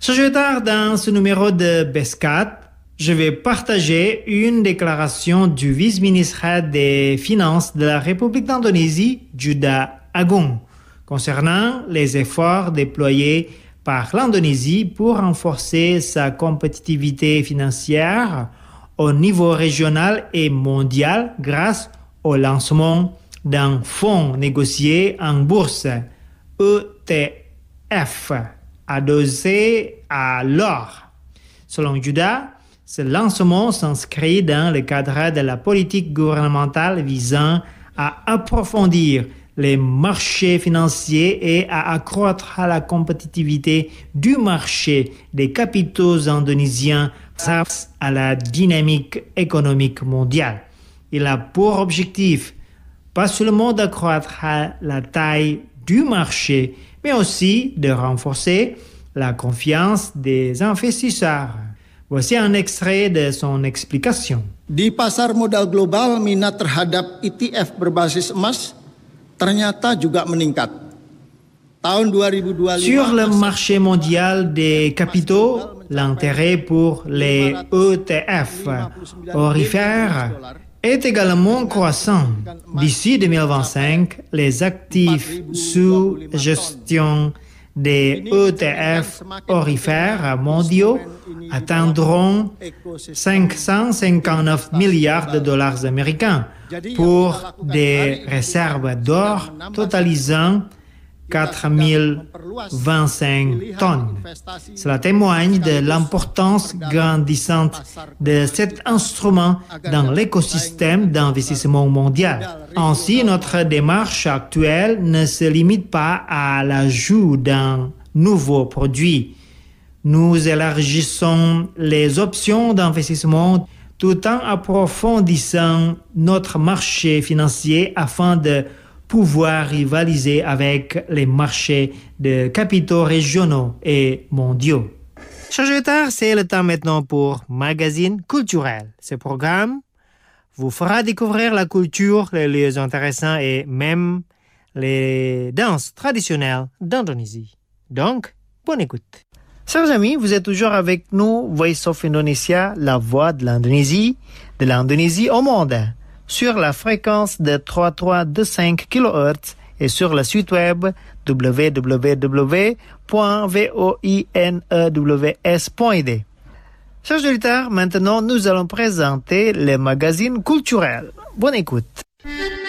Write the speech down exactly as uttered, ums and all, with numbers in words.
Chers auditeurs, dans ce numéro de Bescat, je vais partager une déclaration du vice-ministre des Finances de la République d'Indonésie, Juda Agung, concernant les efforts déployés par l'Indonésie pour renforcer sa compétitivité financière au niveau régional et mondial grâce au lancement d'un fonds négocié en bourse, E T F, adossé à l'or. Selon Juda, ce lancement s'inscrit dans le cadre de la politique gouvernementale visant à approfondir les marchés financiers et à accroître la compétitivité du marché des capitaux indonésiens face à la dynamique économique mondiale. Il a pour objectif pas seulement d'accroître la taille du marché, mais aussi de renforcer la confiance des investisseurs. Voici un extrait de son explication. Di pasar modal global, minat terhadap E T F berbasis emas ternyata juga meningkat. Tahun dua ribu dua puluh lima, Sur le marché mondial des capitaux, l'intérêt pour les E T F orifères est également croissant. D'ici deux mille vingt-cinq, les actifs sous gestion des E T F orifères mondiaux atteindront cinq cent cinquante-neuf milliards de dollars américains pour des réserves d'or totalisant quatre mille vingt-cinq tonnes. Cela témoigne de l'importance grandissante de cet instrument dans l'écosystème d'investissement mondial. Ainsi, notre démarche actuelle ne se limite pas à l'ajout d'un nouveau produit. Nous élargissons les options d'investissement tout en approfondissant notre marché financier afin de pouvoir rivaliser avec les marchés de capitaux régionaux et mondiaux. Chers auditeurs, c'est le temps maintenant pour Magazine culturel. Ce programme vous fera découvrir la culture, les lieux intéressants et même les danses traditionnelles d'Indonésie. Donc, bonne écoute. Chers amis, vous êtes toujours avec nous, Voice of Indonesia, la voix de l'Indonésie, de l'Indonésie au monde, sur la fréquence de trois mille trois cent vingt-cinq kilohertz et sur le site web w w w point voinews point d. Chers auditeurs, maintenant nous allons présenter le magazine culturel. Bonne écoute.